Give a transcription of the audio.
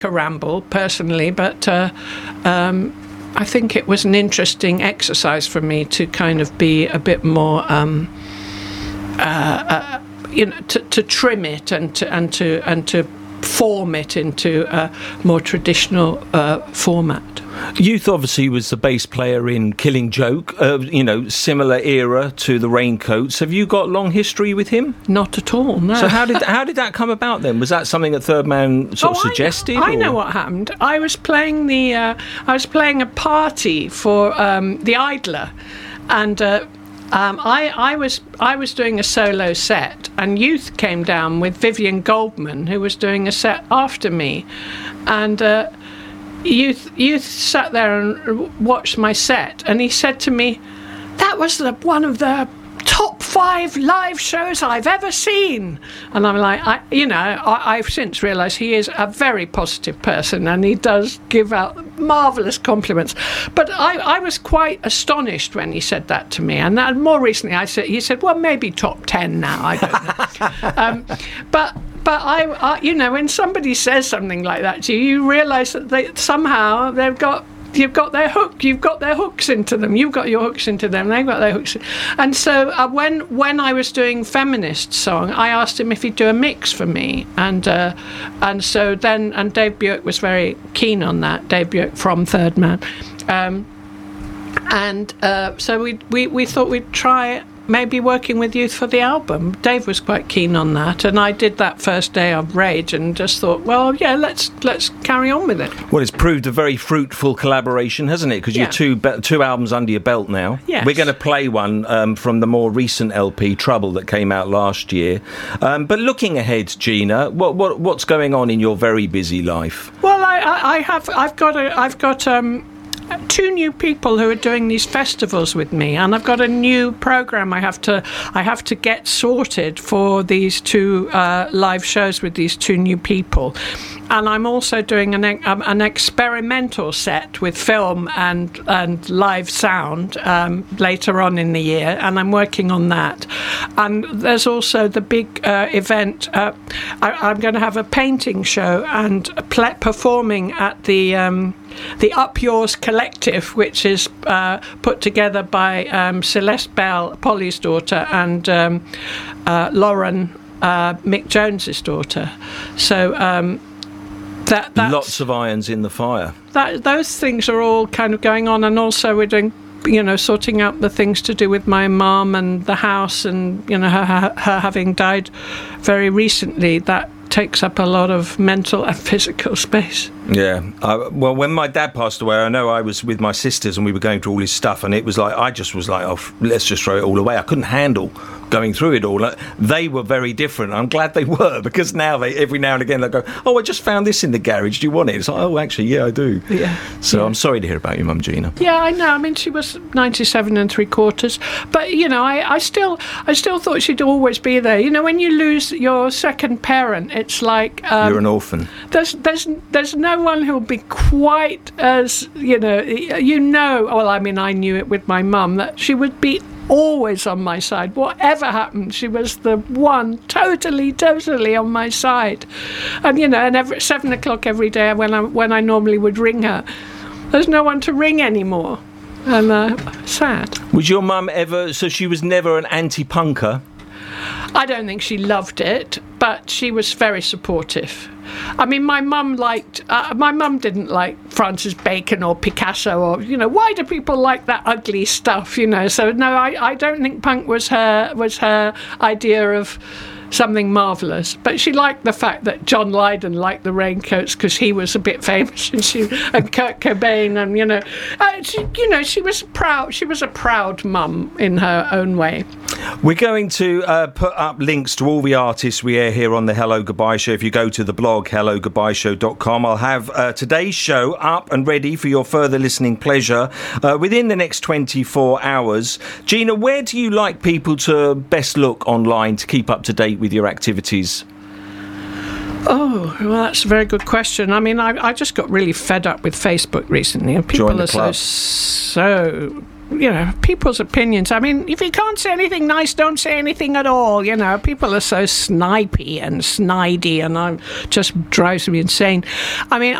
a ramble personally, but I think it was an interesting exercise for me to kind of be a bit more, to trim it and to form it into a more traditional format. Youth obviously was the bass player in Killing Joke, similar era to the Raincoats. Have you got long history with him? Not at all, no. So how did that come about then? Was that something that Third Man suggested? I know what happened. I was playing a party for the Idler, and I was doing a solo set, and Youth came down with Vivian Goldman, who was doing a set after me, and Youth sat there and watched my set, and he said to me, "That was one of the top 5 live shows I've ever seen." And I'm like, I've since realised he is a very positive person, and he does give out marvellous compliments. But I was quite astonished when he said that to me. And more recently, he said, well, maybe top 10 now. I don't know. But I when somebody says something like that to you, you realise that somehow you've got their hooks into them. You've got your hooks into them. They've got their hooks. And so when I was doing Feminist Song, I asked him if he'd do a mix for me. And so then Dave Bjork was very keen on that. Dave Bjork from Third Man. So we thought we'd try maybe working with Youth for the album. Dave was quite keen on that, and I did that first day of Rage and just thought, well, yeah, let's carry on with it. Well, it's proved a very fruitful collaboration, hasn't it? Because you're two albums under your belt now. Yes. We're going to play one from the more recent LP, Trouble, that came out last year. But looking ahead, Gina, what's going on in your very busy life? Well, I've got 2 new people who are doing these festivals with me, and I've got a new program I have to get sorted for these 2 live shows with these 2 new people. And I'm also doing an experimental set with film and live sound later on in the year, and I'm working on that. And there's also the big event. I'm going to have a painting show and performing at the Up Yours Collective, which is put together by Celeste Bell, Polly's daughter, and Lauren, Mick Jones's daughter. So that's lots of irons in the fire. Those things are all kind of going on, and also we're doing, sorting out the things to do with my mum and the house, and her having died very recently. That takes up a lot of mental and physical space. Yeah. Well, when my dad passed away, I know I was with my sisters and we were going through all his stuff, and it was like, I just was like, oh, let's just throw it all away. I couldn't handle going through it all. They were very different. I'm glad they were, because now every now and again they go, oh, I just found this in the garage. Do you want it? It's like, oh, actually, yeah, I do. Yeah. So yeah. I'm sorry to hear about your mum, Gina. Yeah, I know. I mean, she was 97 3/4, but I still thought she'd always be there. When you lose your second parent, it's like you're an orphan. There's no one who'll be quite as well, I mean, I knew it with my mum, that she would be always on my side. Whatever happened, she was the one totally on my side. And and every 7 o'clock every day when I normally would ring her, there's no one to ring anymore. And sad. Was your mum ever, so she was never an anti-punker? I don't think she loved it, but she was very supportive. I mean, my mum didn't like Francis Bacon or Picasso or, why do people like that ugly stuff, So, no, I don't think punk was her idea of something marvellous. But she liked the fact that John Lydon liked the Raincoats because he was a bit famous, and Kurt Cobain, and, she was a proud mum in her own way. We're going to put up links to all the artists we air here on the Hello Goodbye Show. If you go to the blog, hellogoodbyeshow.com, I'll have today's show up and ready for your further listening pleasure within the next 24 hours. Gina, where do you like people to best look online to keep up to date with your activities? Oh, well, that's a very good question. I mean, I just got really fed up with Facebook recently, and people are so people's opinions. I mean, if you can't say anything nice, don't say anything at all. People are so snipey and snidey, and just drives me insane. I mean,